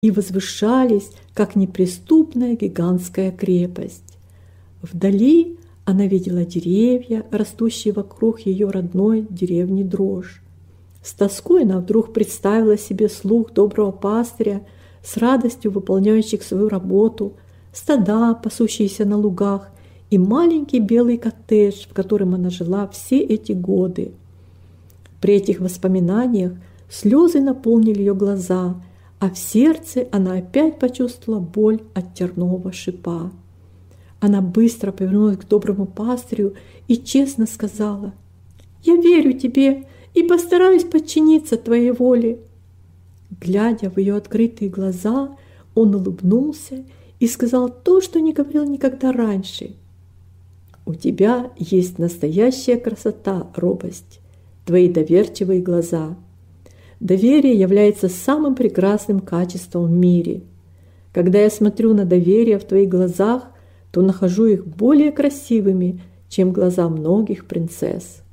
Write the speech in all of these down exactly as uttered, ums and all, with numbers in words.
и возвышались, как неприступная гигантская крепость. Вдали она видела деревья, растущие вокруг ее родной деревни Дрожь. С тоской она вдруг представила себе слуг доброго пастыря, с радостью выполняющих свою работу, стада, пасущиеся на лугах, и маленький белый коттедж, в котором она жила все эти годы. При этих воспоминаниях слезы наполнили ее глаза, а в сердце она опять почувствовала боль от тернового шипа. Она быстро повернулась к доброму пастырю и честно сказала: «Я верю тебе и постараюсь подчиниться твоей воле». Глядя в ее открытые глаза, он улыбнулся и сказал то, что не говорил никогда раньше: «У тебя есть настоящая красота, робость, твои доверчивые глаза. Доверие является самым прекрасным качеством в мире. Когда я смотрю на доверие в твоих глазах, то нахожу их более красивыми, чем глаза многих принцесс».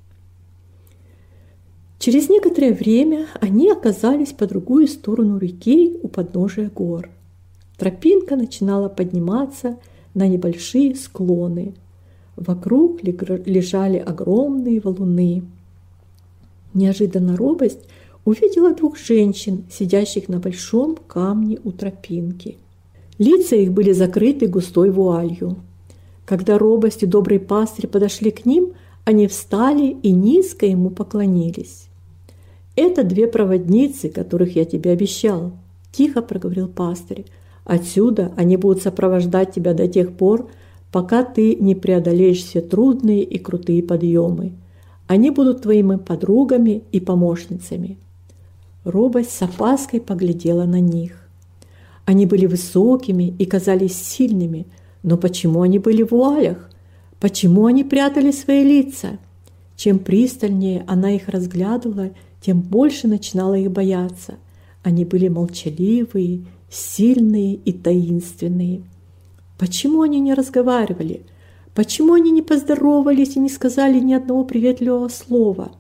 Через некоторое время они оказались по другую сторону реки у подножия гор. Тропинка начинала подниматься на небольшие склоны. Вокруг лежали огромные валуны. Неожиданно робость увидела двух женщин, сидящих на большом камне у тропинки. Лица их были закрыты густой вуалью. Когда робость и добрый пастырь подошли к ним, они встали и низко ему поклонились. «Это две проводницы, которых я тебе обещал», – тихо проговорил пастырь. «Отсюда они будут сопровождать тебя до тех пор, пока ты не преодолеешь все трудные и крутые подъемы. Они будут твоими подругами и помощницами». Робость с опаской поглядела на них. Они были высокими и казались сильными, но почему они были в вуалях? Почему они прятали свои лица? Чем пристальнее она их разглядывала, тем больше начинала их бояться. Они были молчаливые, сильные и таинственные. Почему они не разговаривали? Почему они не поздоровались и не сказали ни одного приветливого слова?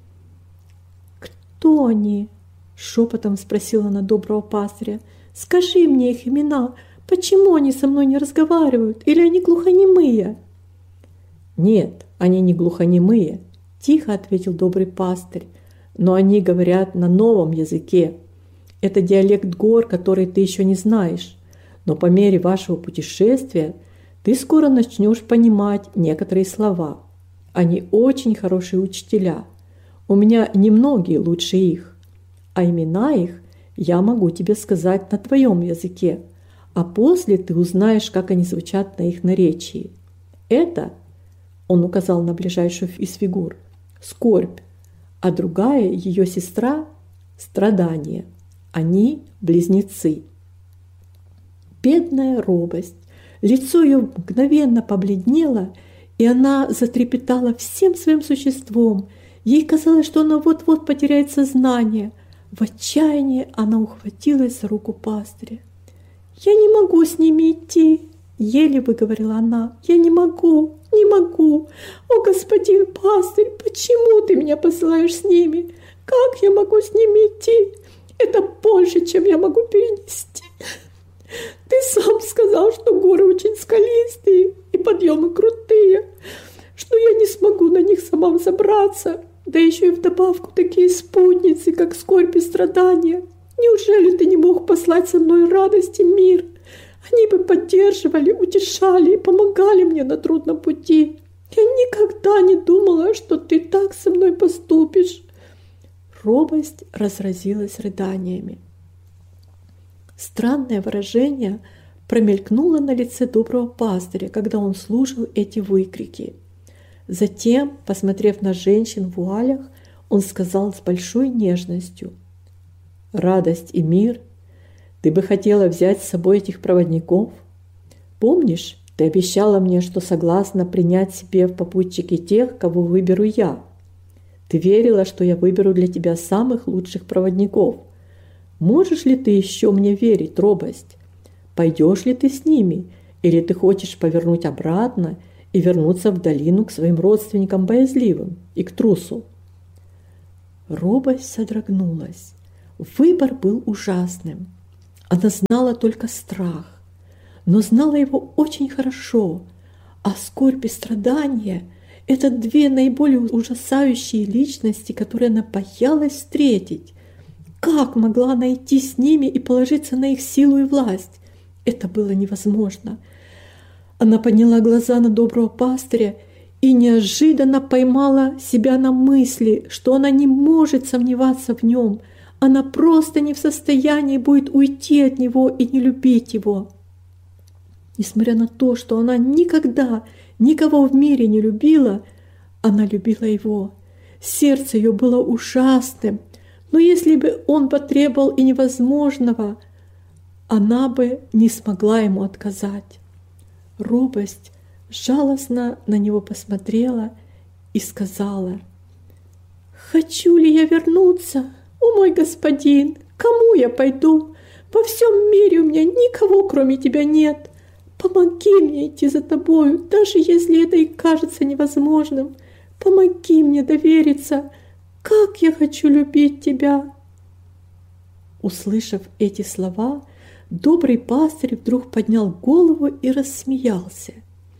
«Кто они?» – шепотом спросила она доброго пастыря. «Скажи мне их имена. Почему они со мной не разговаривают? Или они глухонемые?» «Нет, они не глухонемые», – тихо ответил добрый пастырь. «Но они говорят на новом языке. Это диалект гор, который ты еще не знаешь. Но по мере вашего путешествия ты скоро начнешь понимать некоторые слова. Они очень хорошие учителя. У меня немногие лучше их. А имена их я могу тебе сказать на твоем языке, а после ты узнаешь, как они звучат на их наречии. Это, он указал на ближайшую из фигур, скорбь, а другая, ее сестра, страдание. Они близнецы». Бедная робость. Лицо ее мгновенно побледнело, и она затрепетала всем своим существом. Ей казалось, что она вот-вот потеряет сознание. В отчаянии она ухватилась за руку пастыря. «Я не могу с ними идти», — еле выговорила она. «Я не могу, не могу. О, господин пастырь, почему ты меня посылаешь с ними? Как я могу с ними идти? Это больше, чем я могу перенести. Ты сам сказал, что горы очень скалистые и подъемы крутые, что я не смогу на них сама забраться, да еще и вдобавку такие спутницы, как скорбь и страдания. Неужели ты не мог послать со мной радость и мир? Они бы поддерживали, утешали и помогали мне на трудном пути. Я никогда не думала, что ты так со мной поступишь». Робость разразилась рыданиями. Странное выражение промелькнуло на лице доброго пастыря, когда он слушал эти выкрики. Затем, посмотрев на женщин в вуалях, он сказал с большой нежностью: «Радость и мир, ты бы хотела взять с собой этих проводников? Помнишь, ты обещала мне, что согласна принять себе в попутчики тех, кого выберу я. Ты верила, что я выберу для тебя самых лучших проводников. Можешь ли ты еще мне верить, робость? Пойдешь ли ты с ними, или ты хочешь повернуть обратно и вернуться в долину к своим родственникам боязливым и к трусу?» Робость содрогнулась. Выбор был ужасным. Она знала только страх, но знала его очень хорошо, а скорбь и страдания – это две наиболее ужасающие личности, которые она боялась встретить. Как могла она идти с ними и положиться на их силу и власть? Это было невозможно. Она подняла глаза на доброго пастыря и неожиданно поймала себя на мысли, что она не может сомневаться в нем. Она просто не в состоянии будет уйти от него и не любить его. Несмотря на то, что она никогда никого в мире не любила, она любила его. Сердце ее было ужасным, но если бы он потребовал и невозможного, она бы не смогла ему отказать. Робость жалостно на него посмотрела и сказала: «Хочу ли я вернуться, о мой господин? К кому я пойду? Во всем мире у меня никого, кроме тебя, нет. Помоги мне идти за тобою, даже если это и кажется невозможным. Помоги мне довериться. Как я хочу любить тебя!» Услышав эти слова, добрый пастырь вдруг поднял голову и рассмеялся.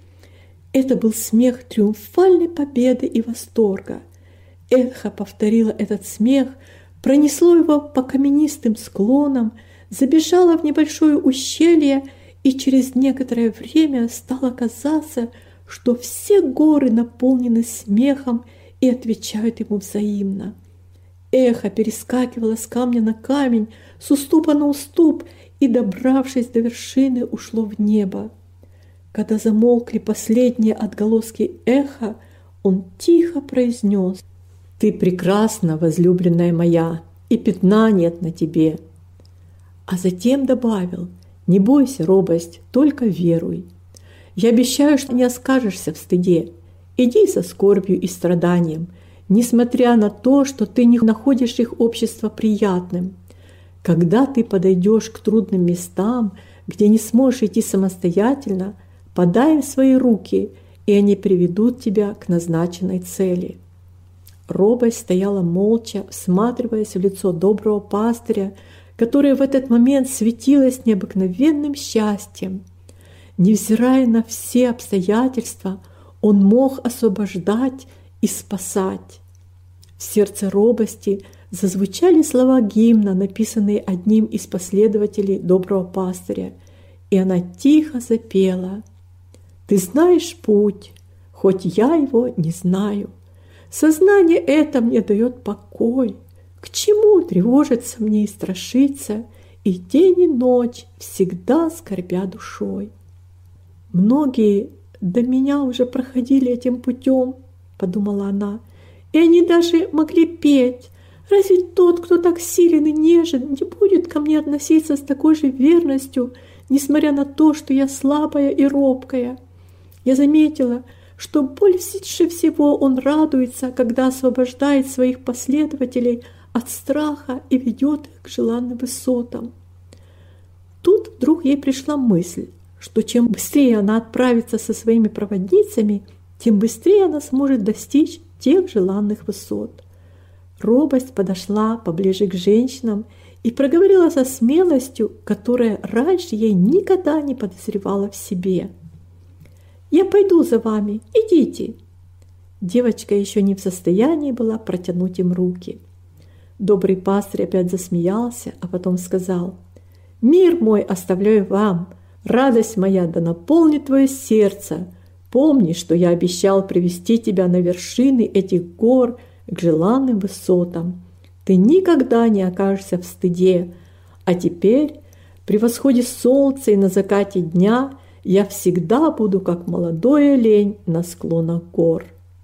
Это был смех триумфальной победы и восторга. Эхо повторило этот смех, пронесло его по каменистым склонам, забежало в небольшое ущелье, и через некоторое время стало казаться, что все горы наполнены смехом и отвечают ему взаимно. Эхо перескакивало с камня на камень, с уступа на уступ, и, добравшись до вершины, ушло в небо. Когда замолкли последние отголоски эха, он тихо произнес: «Ты прекрасна, возлюбленная моя, и пятна нет на тебе». А затем добавил: «Не бойся, робость, только веруй. Я обещаю, что не оскажешься в стыде. Иди со скорбью и страданием, несмотря на то, что ты не находишь их общество приятным. Когда ты подойдешь к трудным местам, где не сможешь идти самостоятельно, подай им свои руки, и они приведут тебя к назначенной цели». Робость стояла молча, всматриваясь в лицо доброго пастыря, которое в этот момент светилось необыкновенным счастьем. Невзирая на все обстоятельства, он мог освобождать и спасать. В сердце робости зазвучали слова гимна, написанные одним из последователей доброго пастыря, и она тихо запела: «Ты знаешь путь, хоть я его не знаю. Сознание это мне дает покой. К чему тревожиться мне и страшиться, и день и ночь всегда скорбя душой?» «Многие до меня уже проходили этим путем, — подумала она, — и они даже могли петь. Разве тот, кто так силен и нежен, не будет ко мне относиться с такой же верностью, несмотря на то, что я слабая и робкая? Я заметила, что больше всего он радуется, когда освобождает своих последователей от страха и ведет их к желанным высотам». Тут вдруг ей пришла мысль, что чем быстрее она отправится со своими проводницами, тем быстрее она сможет достичь тех желанных высот. Робость подошла поближе к женщинам и проговорила со смелостью, которая раньше ей никогда не подозревала в себе: «Я пойду за вами, идите». Девочка еще не в состоянии была протянуть им руки. Добрый пастырь опять засмеялся, а потом сказал: «Мир мой оставляю вам, радость моя да наполнит твое сердце. Помни, что я обещал привести тебя на вершины этих гор к желанным высотам. Ты никогда не окажешься в стыде. А теперь, при восходе солнца и на закате дня, я всегда буду, как молодой олень на склонах гор».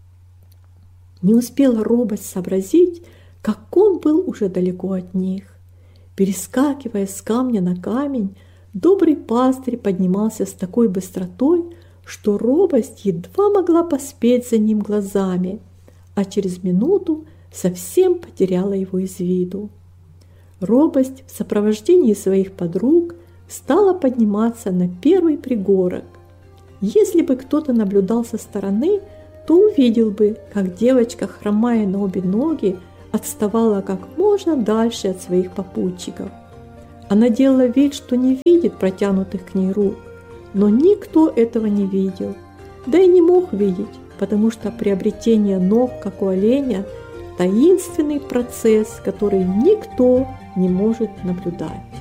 Не успела робость сообразить, как он был уже далеко от них. Перескакивая с камня на камень, добрый пастырь поднимался с такой быстротой, что робость едва могла поспеть за ним глазами, а через минуту совсем потеряла его из виду. Робость в сопровождении своих подруг стала подниматься на первый пригорок. Если бы кто-то наблюдал со стороны, то увидел бы, как девочка, хромая на обе ноги, отставала как можно дальше от своих попутчиков. Она делала вид, что не видит протянутых к ней рук, но никто этого не видел, да и не мог видеть, потому что приобретение ног, как у оленя, таинственный процесс, который никто не может наблюдать.